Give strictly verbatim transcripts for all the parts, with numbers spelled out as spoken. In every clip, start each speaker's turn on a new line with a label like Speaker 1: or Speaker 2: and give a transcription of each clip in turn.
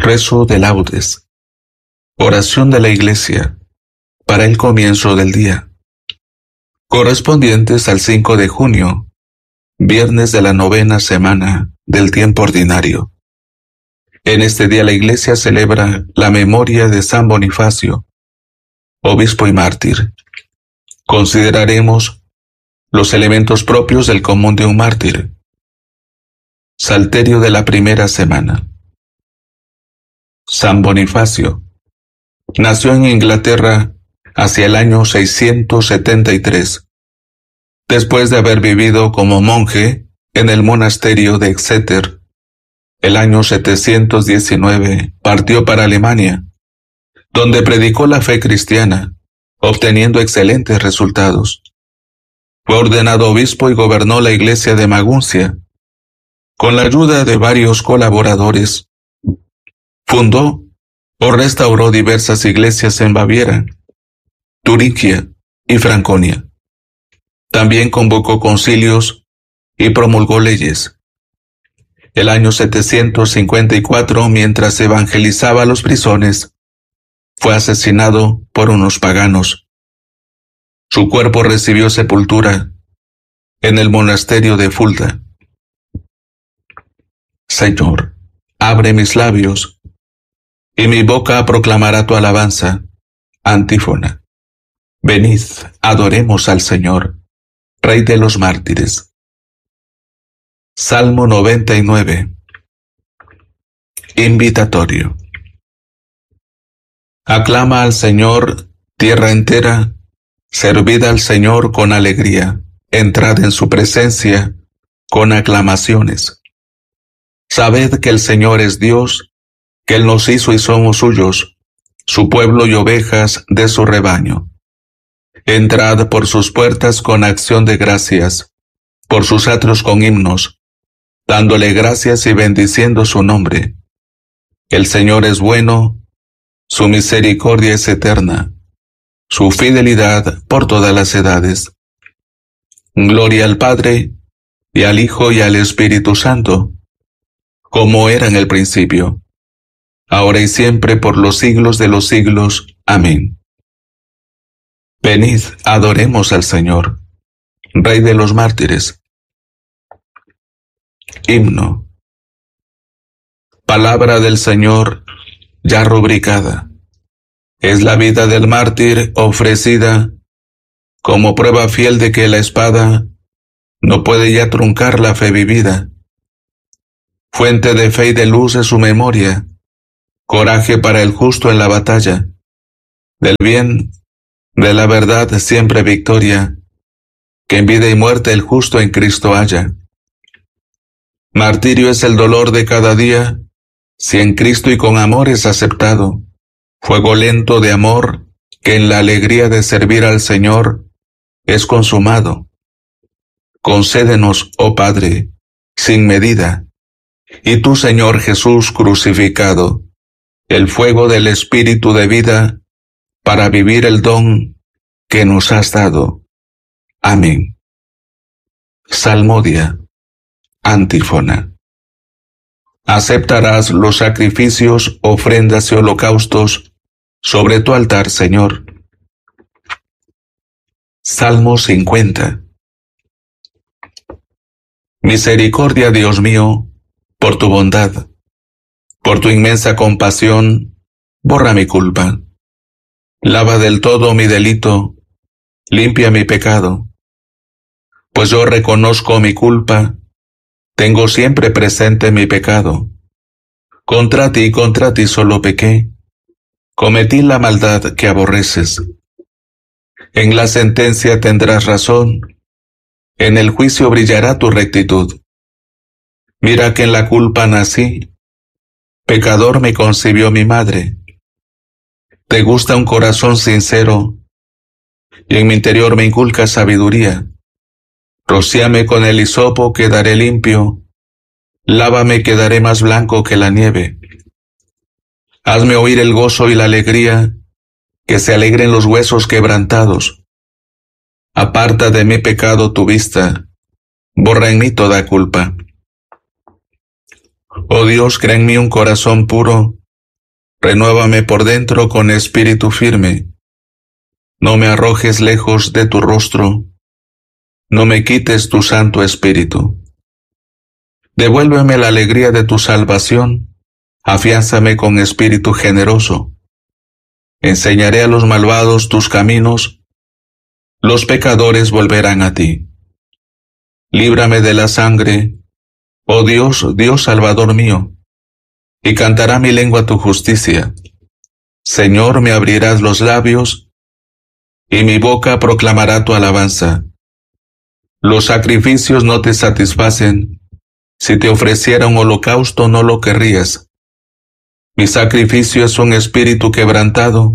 Speaker 1: Rezo de laudes. Oración de la Iglesia para el comienzo del día. Correspondientes al cinco de junio, viernes de la novena semana del tiempo ordinario. En este día la Iglesia celebra la memoria de San Bonifacio, obispo y mártir. Consideraremos los elementos propios del común de un mártir. Salterio de la primera semana. San Bonifacio nació en Inglaterra hacia el año seiscientos setenta y tres, después de haber vivido como monje en el monasterio de Exeter. El año setecientos diecinueve partió para Alemania, donde predicó la fe cristiana, obteniendo excelentes resultados. Fue ordenado obispo y gobernó la iglesia de Maguncia. Con la ayuda de varios colaboradores, fundó o restauró diversas iglesias en Baviera, Turingia y Franconia. También convocó concilios y promulgó leyes. El año setecientos cincuenta y cuatro, mientras evangelizaba a los brisones, fue asesinado por unos paganos. Su cuerpo recibió sepultura en el monasterio de Fulda. Señor, abre mis labios, y mi boca proclamará tu alabanza. Antífona. Venid, adoremos al Señor, Rey de los mártires. Salmo noventa y nueve. Invitatorio. Aclama al Señor, tierra entera, servid al Señor con alegría, entrad en su presencia con aclamaciones. Sabed que el Señor es Dios, que Él nos hizo y somos suyos, su pueblo y ovejas de su rebaño. Entrad por sus puertas con acción de gracias, por sus atrios con himnos, dándole gracias y bendiciendo su nombre. El Señor es bueno, su misericordia es eterna, su fidelidad por todas las edades. Gloria al Padre, y al Hijo y al Espíritu Santo, como era en el principio, ahora y siempre por los siglos de los siglos. Amén. Venid, adoremos al Señor, Rey de los mártires. Himno. Palabra del Señor ya rubricada. Es la vida del mártir ofrecida como prueba fiel de que la espada no puede ya truncar la fe vivida. Fuente de fe y de luz es su memoria, coraje para el justo en la batalla. Del bien, de la verdad siempre victoria, que en vida y muerte el justo en Cristo haya. Martirio es el dolor de cada día, si en Cristo y con amor es aceptado. Fuego lento de amor, que en la alegría de servir al Señor es consumado. Concédenos, oh Padre, sin medida, y tú, Señor Jesús crucificado, el fuego del Espíritu de vida, para vivir el don que nos has dado. Amén. Salmodia. Antífona. Aceptarás los sacrificios, ofrendas y holocaustos sobre tu altar, Señor. Salmo cincuenta. Misericordia, Dios mío, por tu bondad, por tu inmensa compasión, borra mi culpa. Lava del todo mi delito, limpia mi pecado. Pues yo reconozco mi culpa, tengo siempre presente mi pecado. Contra ti y contra ti solo pequé, cometí la maldad que aborreces. En la sentencia tendrás razón, en el juicio brillará tu rectitud. Mira que en la culpa nací, pecador me concibió mi madre. Te gusta un corazón sincero, y en mi interior me inculca sabiduría. Rocíame con el hisopo, quedaré limpio, lávame, quedaré más blanco que la nieve. Hazme oír el gozo y la alegría, que se alegren los huesos quebrantados. Aparta de mi pecado tu vista, borra en mí toda culpa. Oh Dios, crea en mí un corazón puro, Renuévame por dentro con espíritu firme. No me arrojes lejos de tu rostro. No me quites tu santo espíritu. Devuélveme la alegría de tu salvación. Afiánzame con espíritu generoso. Enseñaré a los malvados tus caminos. Los pecadores volverán a ti. Líbrame de la sangre, oh Dios, Dios Salvador mío, y cantará mi lengua tu justicia. Señor, me abrirás los labios, y mi boca proclamará tu alabanza. Los sacrificios no te satisfacen. Si te ofreciera un holocausto no lo querrías. Mi sacrificio es un espíritu quebrantado,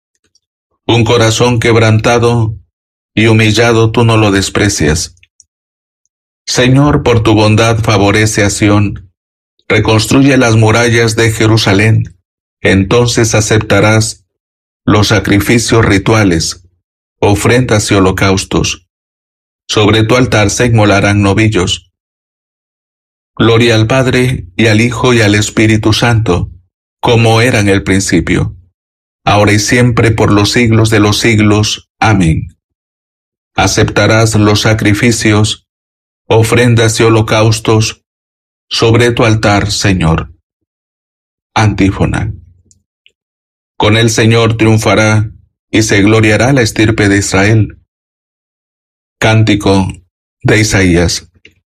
Speaker 1: un corazón quebrantado y humillado tú no lo desprecias. Señor, por tu bondad favorece a Sión, reconstruye las murallas de Jerusalén, entonces aceptarás los sacrificios rituales, ofrendas y holocaustos. Sobre tu altar se inmolarán novillos. Gloria al Padre, y al Hijo, y al Espíritu Santo, como era en el principio, ahora y siempre por los siglos de los siglos. Amén. Aceptarás los sacrificios, ofrendas y holocaustos sobre tu altar, Señor. Antífona. Con el Señor triunfará y se gloriará la estirpe de Israel. Cántico de Isaías.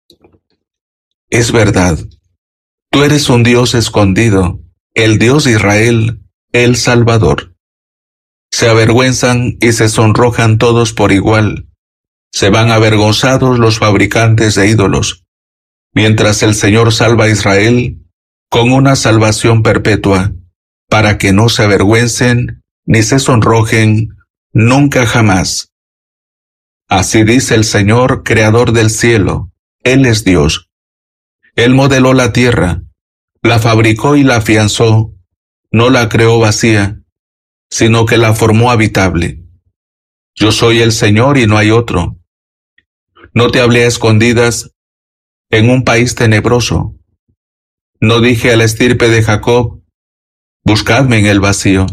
Speaker 1: Es verdad, tú eres un Dios escondido, el Dios de Israel, el Salvador. Se avergüenzan y se sonrojan todos por igual. Se van avergonzados los fabricantes de ídolos, mientras el Señor salva a Israel con una salvación perpetua, para que no se avergüencen ni se sonrojen nunca jamás. Así dice el Señor, creador del cielo. Él es Dios. Él modeló la tierra, la fabricó y la afianzó, no la creó vacía, sino que la formó habitable. Yo soy el Señor y no hay otro. No te hablé a escondidas en un país tenebroso. No dije a la estirpe de Jacob, buscadme en el vacío.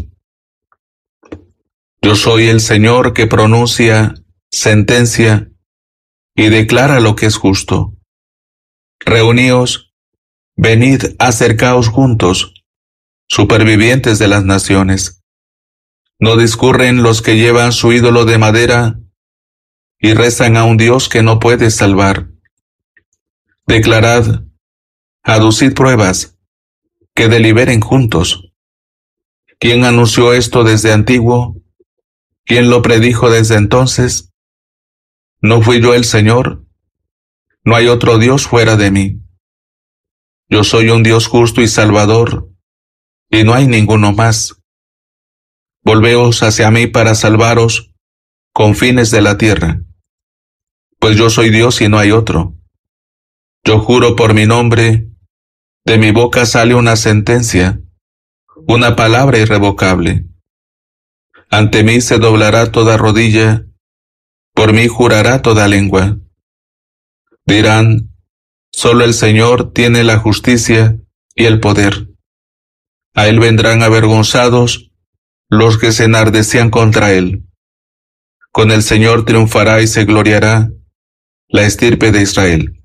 Speaker 1: Yo soy el Señor que pronuncia sentencia y declara lo que es justo. Reuníos, venid, acercaos juntos, supervivientes de las naciones. No discurren los que llevan su ídolo de madera y rezan a un Dios que no puede salvar. Declarad, aducid pruebas, que deliberen juntos. ¿Quién anunció esto desde antiguo? ¿Quién lo predijo desde entonces? ¿No fui yo el Señor? No hay otro Dios fuera de mí. Yo soy un Dios justo y salvador, y no hay ninguno más. Volveos hacia mí para salvaros, confines de la tierra, pues yo soy Dios y no hay otro. Yo juro por mi nombre, de mi boca sale una sentencia, una palabra irrevocable. Ante mí se doblará toda rodilla, por mí jurará toda lengua. Dirán, solo el Señor tiene la justicia y el poder. A él vendrán avergonzados los que se enardecían contra él. Con el Señor triunfará y se gloriará la estirpe de Israel.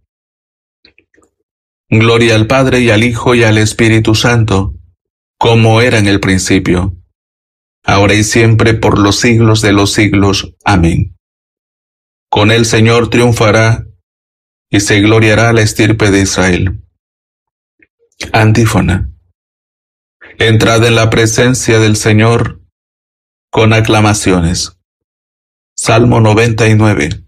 Speaker 1: Gloria al Padre y al Hijo y al Espíritu Santo, como era en el principio, ahora y siempre por los siglos de los siglos. Amén. Con el Señor triunfará y se gloriará la estirpe de Israel. Antífona. Entrad en la presencia del Señor con aclamaciones. Salmo noventa y nueve.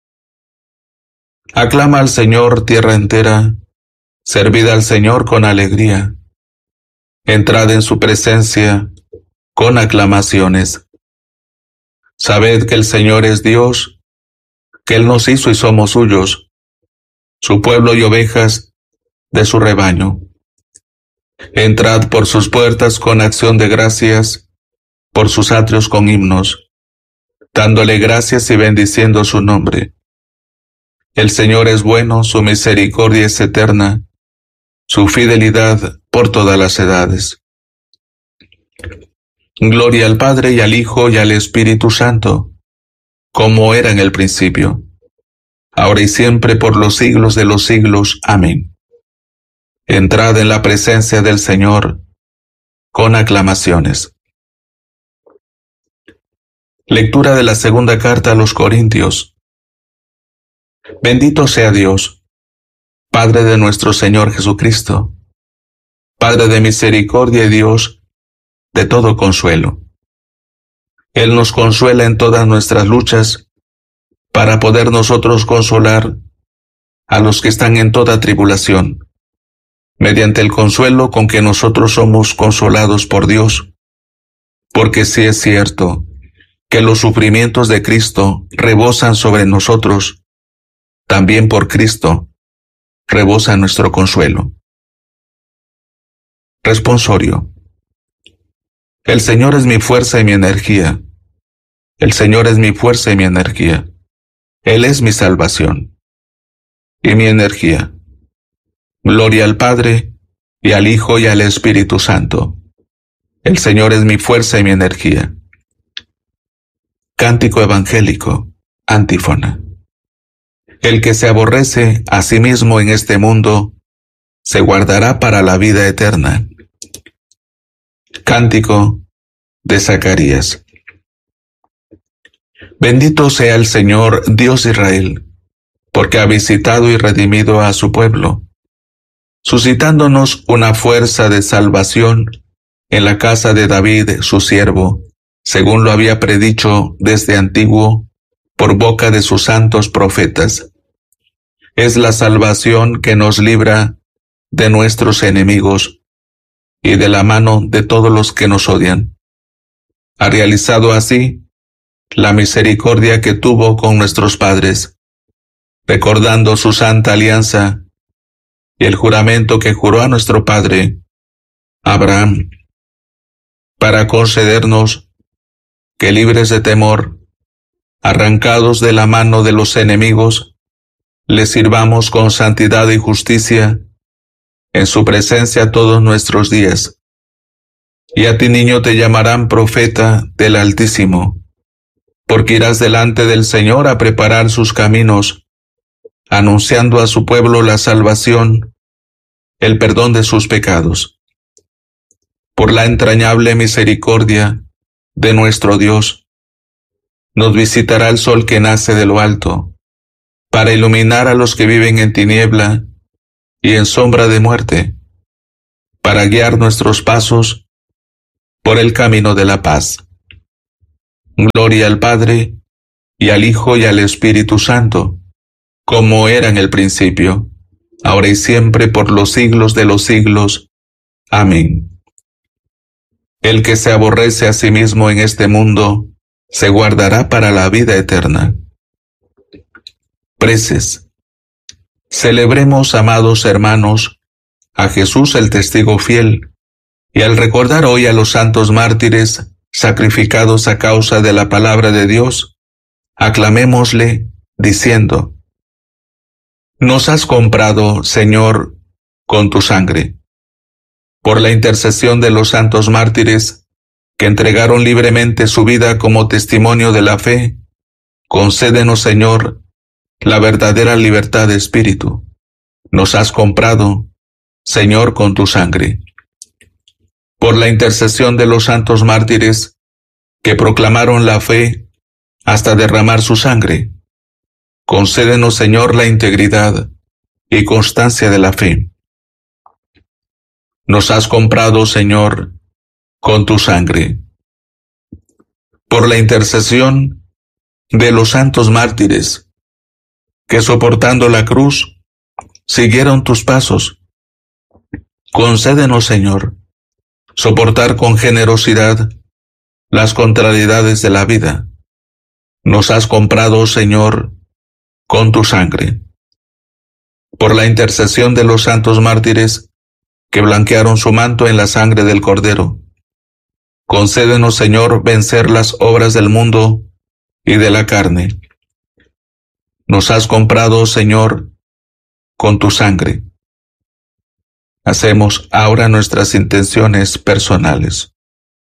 Speaker 1: Aclama al Señor tierra entera, servid al Señor con alegría. Entrad en su presencia con aclamaciones. Sabed que el Señor es Dios, que Él nos hizo y somos suyos, su pueblo y ovejas de su rebaño. Entrad por sus puertas con acción de gracias, por sus atrios con himnos, dándole gracias y bendiciendo su nombre. El Señor es bueno, su misericordia es eterna, su fidelidad por todas las edades. Gloria al Padre y al Hijo y al Espíritu Santo, como era en el principio, ahora y siempre por los siglos de los siglos. Amén. Entrad en la presencia del Señor con aclamaciones. Lectura de la segunda carta a los Corintios. Bendito sea Dios, Padre de nuestro Señor Jesucristo, Padre de misericordia y Dios de todo consuelo. Él nos consuela en todas nuestras luchas, para poder nosotros consolar a los que están en toda tribulación, mediante el consuelo con que nosotros somos consolados por Dios, porque sí es cierto que los sufrimientos de Cristo rebosan sobre nosotros, también por Cristo rebosa nuestro consuelo. Responsorio. El Señor es mi fuerza y mi energía. El Señor es mi fuerza y mi energía. Él es mi salvación y mi energía. Gloria al Padre, y al Hijo y al Espíritu Santo. El Señor es mi fuerza y mi energía. Cántico evangélico, antífona. El que se aborrece a sí mismo en este mundo, se guardará para la vida eterna. Cántico de Zacarías. Bendito sea el Señor Dios de Israel, porque ha visitado y redimido a su pueblo, suscitándonos una fuerza de salvación en la casa de David, su siervo, según lo había predicho desde antiguo por boca de sus santos profetas. Es la salvación que nos libra de nuestros enemigos y de la mano de todos los que nos odian. Ha realizado así la misericordia que tuvo con nuestros padres, recordando su santa alianza y el juramento que juró a nuestro padre, Abraham, para concedernos que libres de temor, arrancados de la mano de los enemigos, le sirvamos con santidad y justicia en su presencia todos nuestros días. Y a ti, niño, te llamarán profeta del Altísimo, porque irás delante del Señor a preparar sus caminos, anunciando a su pueblo la salvación, el perdón de sus pecados. Por la entrañable misericordia de nuestro Dios, nos visitará el sol que nace de lo alto, para iluminar a los que viven en tiniebla y en sombra de muerte, para guiar nuestros pasos por el camino de la paz. Gloria al Padre, y al Hijo y al Espíritu Santo, como era en el principio, ahora y siempre por los siglos de los siglos. Amén. El que se aborrece a sí mismo en este mundo, se guardará para la vida eterna. Preces. Celebremos, amados hermanos, a Jesús el testigo fiel, y al recordar hoy a los santos mártires sacrificados a causa de la palabra de Dios, aclamémosle diciendo: Nos has comprado, Señor, con tu sangre. Por la intercesión de los santos mártires, que entregaron libremente su vida como testimonio de la fe, concédenos, Señor, la verdadera libertad de espíritu. Nos has comprado, Señor, con tu sangre. Por la intercesión de los santos mártires, que proclamaron la fe hasta derramar su sangre, concédenos, Señor, la integridad y constancia de la fe. Nos has comprado, Señor, con tu sangre. Por la intercesión de los santos mártires, que soportando la cruz, siguieron tus pasos, concédenos, Señor, soportar con generosidad las contrariedades de la vida. Nos has comprado, Señor, con tu sangre. Por la intercesión de los santos mártires, que blanquearon su manto en la sangre del Cordero, concédenos, Señor, vencer las obras del mundo y de la carne. Nos has comprado, Señor, con tu sangre. Hacemos ahora nuestras intenciones personales.